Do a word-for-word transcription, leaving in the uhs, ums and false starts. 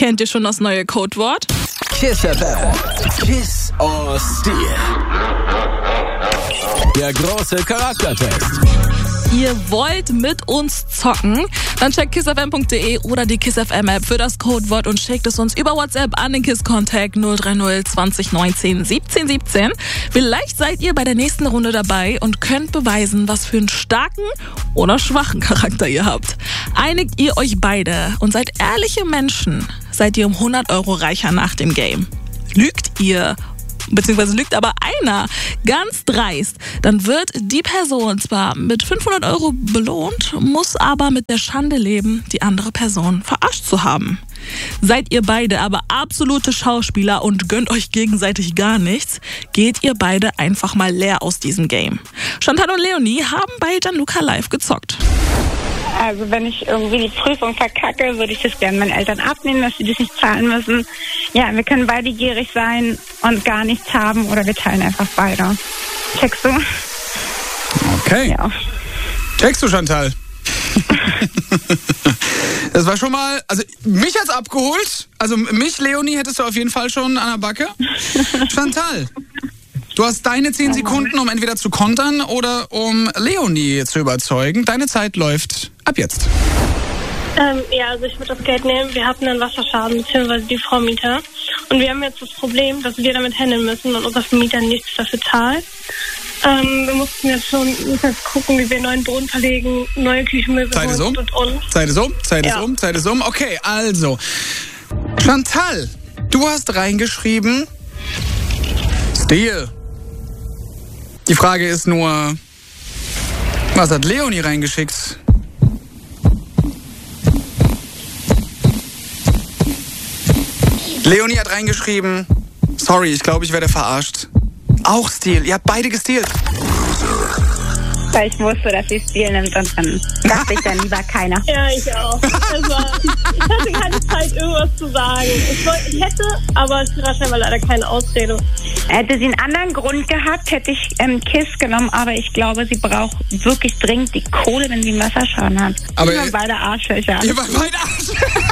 Kennt ihr schon das neue Codewort? Kiss F M. Kiss or Steal. Der große Charaktertest. Ihr wollt mit uns zocken? Dann checkt kiss f m punkt d e oder die Kiss F M App für das Codewort und schickt es uns über WhatsApp an den KISS-Kontakt null drei null zwanzig neunzehn siebzehn siebzehn. Vielleicht seid ihr bei der nächsten Runde dabei und könnt beweisen, was für einen starken oder schwachen Charakter ihr habt. Einigt ihr euch beide und seid ehrliche Menschen, seid ihr um hundert Euro reicher nach dem Game. Lügt ihr, beziehungsweise lügt aber einer ganz dreist, dann wird die Person zwar mit fünfhundert Euro belohnt, muss aber mit der Schande leben, die andere Person verarscht zu haben. Seid ihr beide aber absolute Schauspieler und gönnt euch gegenseitig gar nichts, geht ihr beide einfach mal leer aus diesem Game. Chantal und Leonie haben bei Gianluca Live gezockt. Also wenn ich irgendwie die Prüfung verkacke, würde ich das gerne meinen Eltern abnehmen, dass sie das nicht zahlen müssen. Ja, wir können beide gierig sein und gar nichts haben oder wir teilen einfach beide. Checkst du? Okay. Ja. Checkst du, Chantal? Das war schon mal, also mich hat's abgeholt. Also mich, Leonie, hättest du auf jeden Fall schon an der Backe. Chantal, du hast deine zehn Sekunden, um entweder zu kontern oder um Leonie zu überzeugen. Deine Zeit läuft ab jetzt. Ähm, ja, also ich würde das Geld nehmen. Wir hatten einen Wasserschaden, beziehungsweise die Frau Mieter. Und wir haben jetzt das Problem, dass wir damit handeln müssen und unser Vermieter nichts dafür zahlt. Ähm, wir mussten jetzt schon jetzt gucken, wie wir neuen Boden verlegen, neue Küchenmöbel Zeit ist um. und, und, und. Zeit ist um, Zeit Ja. ist um, Zeit ist um. Okay, also. Chantal, du hast reingeschrieben Steal. Die Frage ist nur, was hat Leonie reingeschickt? Leonie hat reingeschrieben, sorry, ich glaube, ich werde verarscht. Auch Steal. Ihr habt beide gestealt. Weil ich wusste, dass sie Stil nimmt und dann dachte ich dann lieber keiner. Ja, ich auch. Also, ich hatte keine Zeit, irgendwas zu sagen. Ich, wollte, ich hätte, aber es war scheinbar leider keine Ausrede. Hätte sie einen anderen Grund gehabt, hätte ich ähm, Kiss genommen, aber ich glaube, sie braucht wirklich dringend die Kohle, wenn sie einen Wasserschaden hat. Aber Wir waren beide Arschlöcher. Ihr wart beide Arschlöcher.